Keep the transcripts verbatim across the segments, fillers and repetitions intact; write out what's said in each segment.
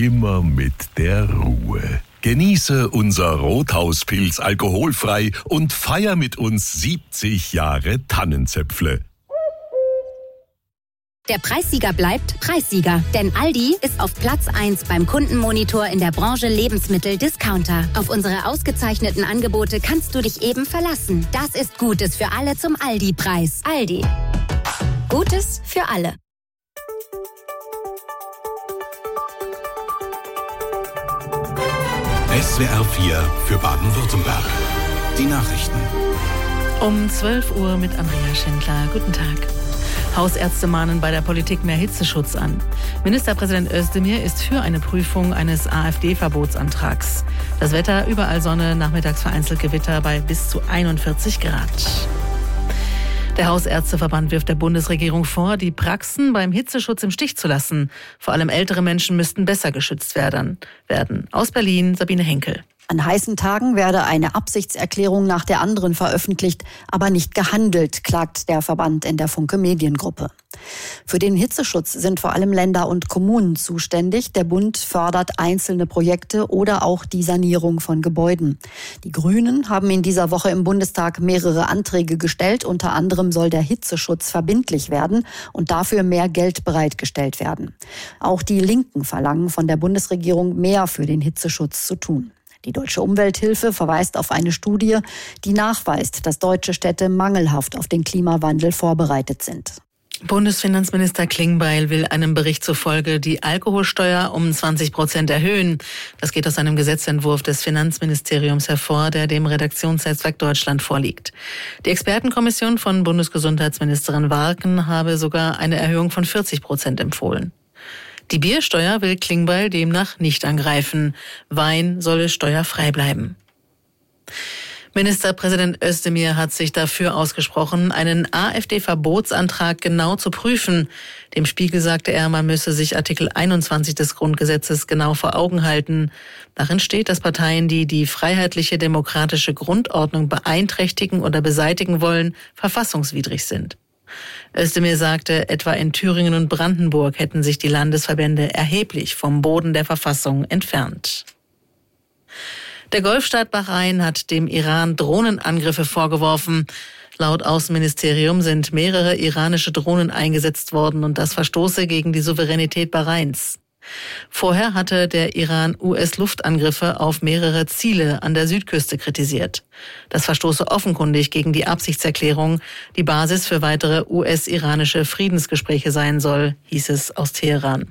immer mit der Ruhe. Genieße unser Rothauspilz alkoholfrei und feier mit uns siebzig Jahre Tannenzäpfle. Der Preissieger bleibt Preissieger, denn Aldi ist auf Platz eins beim Kundenmonitor in der Branche Lebensmittel-Discounter. Auf unsere ausgezeichneten Angebote kannst du dich eben verlassen. Das ist Gutes für alle zum Aldi-Preis. Aldi. Gutes für alle. S W R vier für Baden-Württemberg. Die Nachrichten. Um zwölf Uhr mit Andrea Schindler. Guten Tag. Hausärzte mahnen bei der Politik mehr Hitzeschutz an. Ministerpräsident Özdemir ist für eine Prüfung eines AfD-Verbotsantrags. Das Wetter, überall Sonne, nachmittags vereinzelt Gewitter bei bis zu einundvierzig Grad. Der Hausärzteverband wirft der Bundesregierung vor, die Praxen beim Hitzeschutz im Stich zu lassen. Vor allem ältere Menschen müssten besser geschützt werden. Aus Berlin, Sabine Henkel. An heißen Tagen werde eine Absichtserklärung nach der anderen veröffentlicht, aber nicht gehandelt, klagt der Verband in der Funke Mediengruppe. Für den Hitzeschutz sind vor allem Länder und Kommunen zuständig. Der Bund fördert einzelne Projekte oder auch die Sanierung von Gebäuden. Die Grünen haben in dieser Woche im Bundestag mehrere Anträge gestellt. Unter anderem soll der Hitzeschutz verbindlich werden und dafür mehr Geld bereitgestellt werden. Auch die Linken verlangen von der Bundesregierung, mehr für den Hitzeschutz zu tun. Die Deutsche Umwelthilfe verweist auf eine Studie, die nachweist, dass deutsche Städte mangelhaft auf den Klimawandel vorbereitet sind. Bundesfinanzminister Klingbeil will einem Bericht zufolge die Alkoholsteuer um zwanzig Prozent erhöhen. Das geht aus einem Gesetzentwurf des Finanzministeriums hervor, der dem Redaktionsnetzwerk Deutschland vorliegt. Die Expertenkommission von Bundesgesundheitsministerin Warken habe sogar eine Erhöhung von vierzig Prozent empfohlen. Die Biersteuer will Klingbeil demnach nicht angreifen. Wein solle steuerfrei bleiben. Ministerpräsident Özdemir hat sich dafür ausgesprochen, einen AfD-Verbotsantrag genau zu prüfen. Dem Spiegel sagte er, man müsse sich Artikel einundzwanzig des Grundgesetzes genau vor Augen halten. Darin steht, dass Parteien, die die freiheitliche demokratische Grundordnung beeinträchtigen oder beseitigen wollen, verfassungswidrig sind. Özdemir sagte, etwa in Thüringen und Brandenburg hätten sich die Landesverbände erheblich vom Boden der Verfassung entfernt. Der Golfstaat Bahrain hat dem Iran Drohnenangriffe vorgeworfen. Laut Außenministerium sind mehrere iranische Drohnen eingesetzt worden und das verstoße gegen die Souveränität Bahrains. Vorher hatte der Iran U S-Luftangriffe auf mehrere Ziele an der Südküste kritisiert. Das verstoße offenkundig gegen die Absichtserklärung, die Basis für weitere U S-iranische Friedensgespräche sein soll, hieß es aus Teheran.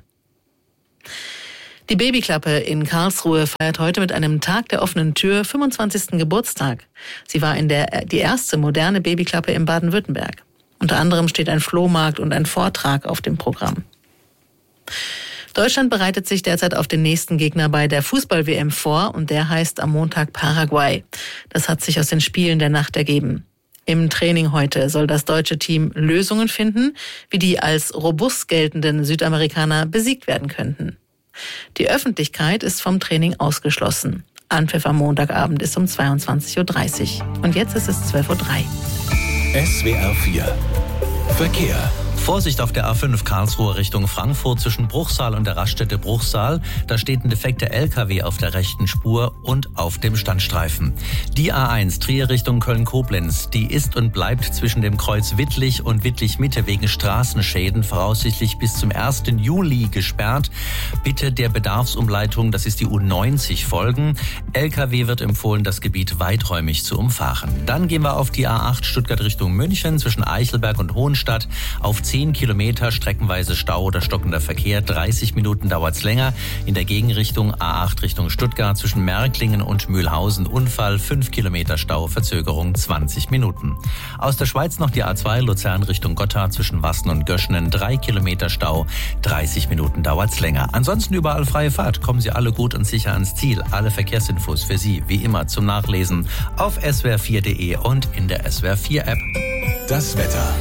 Die Babyklappe in Karlsruhe feiert heute mit einem Tag der offenen Tür fünfundzwanzigsten Geburtstag. Sie war in der die erste moderne Babyklappe in Baden-Württemberg. Unter anderem steht ein Flohmarkt und ein Vortrag auf dem Programm. Deutschland bereitet sich derzeit auf den nächsten Gegner bei der Fußball-W M vor und der heißt am Montag Paraguay. Das hat sich aus den Spielen der Nacht ergeben. Im Training heute soll das deutsche Team Lösungen finden, wie die als robust geltenden Südamerikaner besiegt werden könnten. Die Öffentlichkeit ist vom Training ausgeschlossen. Anpfiff am Montagabend ist um zweiundzwanzig Uhr dreißig. Und jetzt ist es zwölf Uhr drei. S W R vier Verkehr. Vorsicht auf der A fünf Karlsruhe Richtung Frankfurt zwischen Bruchsal und der Raststätte Bruchsal. Da steht ein defekter L K W auf der rechten Spur und auf dem Standstreifen. Die A eins Trier Richtung Köln-Koblenz, die ist und bleibt zwischen dem Kreuz Wittlich und Wittlich-Mitte wegen Straßenschäden voraussichtlich bis zum ersten Juli gesperrt. Bitte der Bedarfsumleitung, das ist die U neunzig, folgen. L K W wird empfohlen, das Gebiet weiträumig zu umfahren. Dann gehen wir auf die A acht Stuttgart Richtung München zwischen Eichelberg und Hohenstadt. Auf zehn Kilometer streckenweise Stau oder stockender Verkehr. dreißig Minuten dauert's länger. In der Gegenrichtung A acht Richtung Stuttgart zwischen Märklingen und Mühlhausen Unfall. fünf Kilometer Stau, Verzögerung zwanzig Minuten. Aus der Schweiz noch die A zwei Luzern Richtung Gotthard zwischen Wassen und Göschenen. drei Kilometer Stau, dreißig Minuten dauert's länger. Ansonsten überall freie Fahrt. Kommen Sie alle gut und sicher ans Ziel. Alle Verkehrsinfos für Sie wie immer zum Nachlesen auf S W R vier Punkt de und in der S W R vier App. Das Wetter.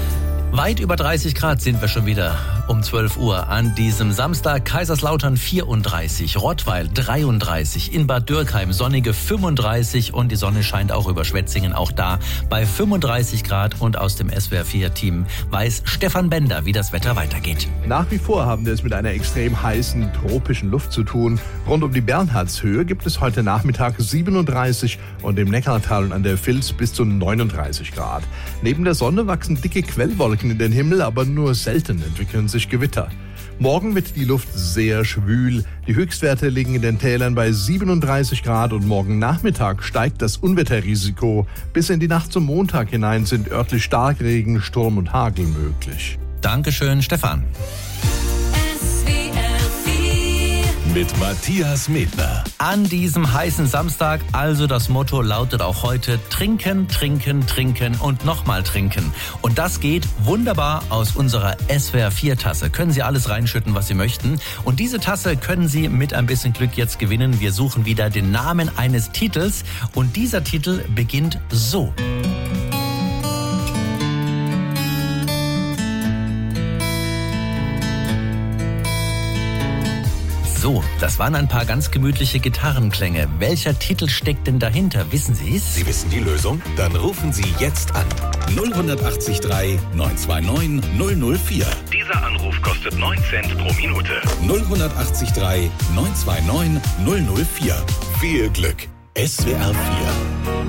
Weit über dreißig Grad sind wir schon wieder um zwölf Uhr an diesem Samstag. Kaiserslautern vierunddreißig, Rottweil dreiunddreißig, in Bad Dürkheim sonnige fünfunddreißig und die Sonne scheint auch über Schwetzingen, auch da bei fünfunddreißig Grad. Und aus dem S W R vier Team weiß Stefan Bender, wie das Wetter weitergeht. Nach wie vor haben wir es mit einer extrem heißen tropischen Luft zu tun. Rund um die Bernhardshöhe gibt es heute Nachmittag siebenunddreißig und im Neckartal und an der Vils bis zu neununddreißig Grad. Neben der Sonne wachsen dicke Quellwolken in den Himmel, aber nur selten entwickeln sich Gewitter. Morgen wird die Luft sehr schwül. Die Höchstwerte liegen in den Tälern bei siebenunddreißig Grad und morgen Nachmittag steigt das Unwetterrisiko. Bis in die Nacht zum Montag hinein sind örtlich Starkregen, Sturm und Hagel möglich. Dankeschön, Stefan. Mit Matthias Medner. An diesem heißen Samstag, also das Motto lautet auch heute: Trinken, trinken, trinken und nochmal trinken. Und das geht wunderbar aus unserer S W R vier Tasse. Können Sie alles reinschütten, was Sie möchten. Und diese Tasse können Sie mit ein bisschen Glück jetzt gewinnen. Wir suchen wieder den Namen eines Titels. Und dieser Titel beginnt so. So, das waren ein paar ganz gemütliche Gitarrenklänge. Welcher Titel steckt denn dahinter? Wissen Sie es? Sie wissen die Lösung? Dann rufen Sie jetzt an. null acht drei neun zwei neun null null vier. Dieser Anruf kostet neun Cent pro Minute. null acht drei neun zwei neun null null vier. Viel Glück. S W R vier.